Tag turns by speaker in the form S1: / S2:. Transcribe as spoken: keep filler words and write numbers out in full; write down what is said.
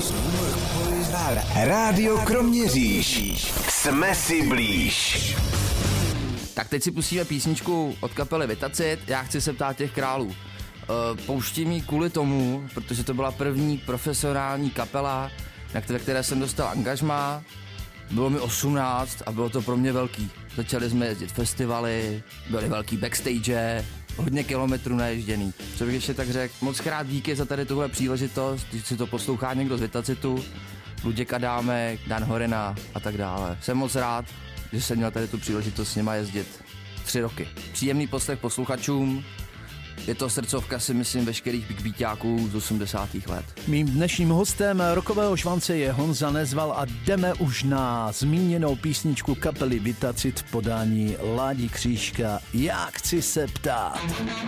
S1: Rádio Kroměříž. Jsme si blíž.
S2: Tak teď si pustíme písničku od kapely Vitacit, Já chci se ptát těch králů. E, pouštím ji kvůli tomu, protože to byla první profesionální kapela, na které, které jsem dostal angažmá. Bylo mi osmnáct a bylo to pro mě velký. Začali jsme jezdit festivaly, byly velký backstage, hodně kilometrů naježděný. Co bych ještě tak řekl, moc krát díky za tady tuhle příležitost, když si to poslouchá někdo z Vitacitu, Luděk Adámek, Dan Horina a tak dále. Jsem moc rád, že jsem měl tady tu příležitost s nima jezdit tři roky. Příjemný poslech posluchačům, je to srdcovka, si myslím, veškerých big beatáků z osmdesátých let.
S3: Mým dnešním hostem Rockového švance je Honza Nezval a jdeme už na zmíněnou písničku kapely Vitacit v podání Ládi Křížka. Já chci se ptát.